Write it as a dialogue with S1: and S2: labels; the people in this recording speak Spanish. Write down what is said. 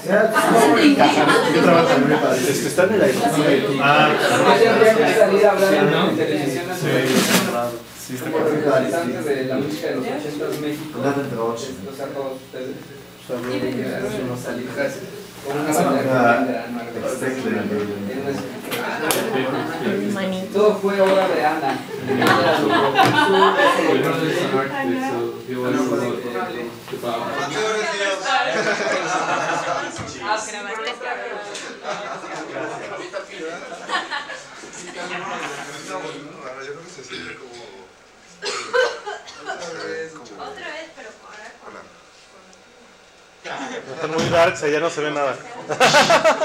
S1: Yo trabajo en mi padre. Está en el aire. Ah,
S2: tendría que salir a hablar en televisión nacional.
S1: sí, está
S2: Como representantes de la música de los 80s México. Los a todos ustedes. Nos salir con una todo fue obra de Ana.
S3: Otra vez, pero ahora con...
S1: Están muy darks, allá no se ve nada.